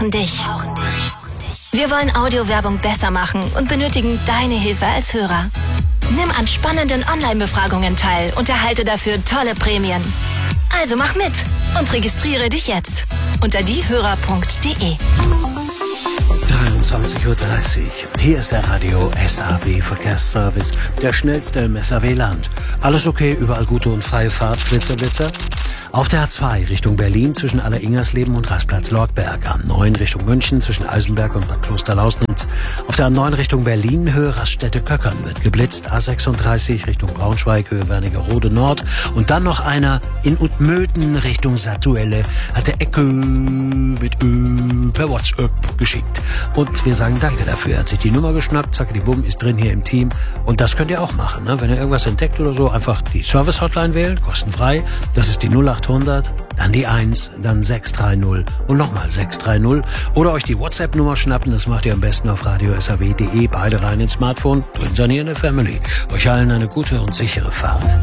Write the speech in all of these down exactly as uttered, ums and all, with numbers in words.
dich. Wir wollen Audiowerbung besser machen und benötigen deine Hilfe als Hörer. Nimm an spannenden Online-Befragungen teil und erhalte dafür tolle Prämien. Also mach mit und registriere dich jetzt unter diehörer punkt de. dreiundzwanzig Uhr dreißig. Hier ist der Radio S A W Verkehrsservice, der schnellste im S A W-Land. Alles okay, überall gute und freie Fahrt, Flitzer, Blitzer? Auf der A zwei Richtung Berlin zwischen Aller-Ingersleben und Rastplatz Lortberg. A neun Richtung München zwischen Eisenberg und Bad Klosterlausnitz. Auf der A neun Richtung Berlin Höhe Raststätte-Köckern wird geblitzt. A sechsunddreißig Richtung Braunschweig Höhe Wernigerode Nord. Und dann noch einer in Utmöten Richtung Satuelle hat der Ecke mit Ö per WhatsApp geschickt. Und wir sagen danke dafür. Er hat sich die Nummer geschnappt. Zacke, die Bumm ist drin hier im Team. Und das könnt ihr auch machen, ne? Wenn ihr irgendwas entdeckt oder so, einfach die Service-Hotline wählen, kostenfrei. Das ist die null acht hundert, dann die eins, dann sechs drei null und nochmal sechs drei null. Oder euch die WhatsApp-Nummer schnappen, das macht ihr am besten auf radio s a w punkt de, beide rein ins Smartphone, drin seid ihr in der Family. Euch allen eine gute und sichere Fahrt.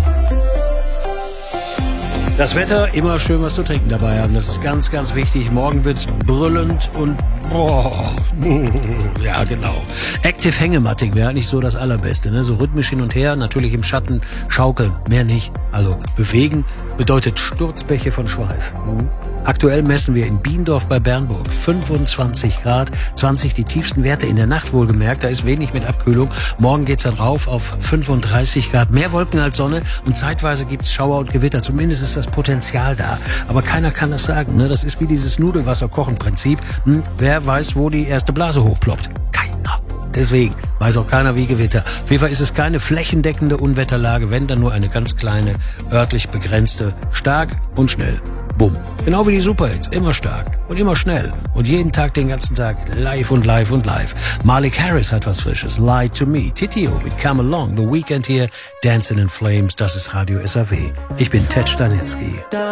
Das Wetter, immer schön was zu trinken dabei haben, das ist ganz, ganz wichtig. Morgen wird's brüllend und boah, ja genau. Active Hängematting wäre eigentlich so das Allerbeste, ne? So rhythmisch hin und her, natürlich im Schatten schaukeln, mehr nicht. Also bewegen bedeutet Sturzbäche von Schweiß. Hm. Aktuell messen wir in Biendorf bei Bernburg fünfundzwanzig Grad, zwanzig die tiefsten Werte in der Nacht wohlgemerkt, da ist wenig mit Abkühlung. Morgen geht's dann rauf auf fünfunddreißig Grad, mehr Wolken als Sonne und zeitweise gibt's Schauer und Gewitter, zumindest ist das Potenzial da. Aber keiner kann das sagen, ne? Das ist wie dieses Nudelwasser-Kochen-Prinzip. Hm? Wer weiß, wo die erste Blase hochploppt? Keiner. Deswegen weiß auch keiner wie Gewitter. Auf jeden Fall ist es keine flächendeckende Unwetterlage, wenn dann nur eine ganz kleine, örtlich begrenzte, stark und schnell. Bumm. Genau wie die Superhits. Immer stark und immer schnell. Und jeden Tag, den ganzen Tag live und live und live. Malik Harris hat was Frisches. Lie to Me. Titio mit Come Along. The Weekend hier. Dancing in Flames. Das ist Radio S A W. Ich bin Ted Stanitzky.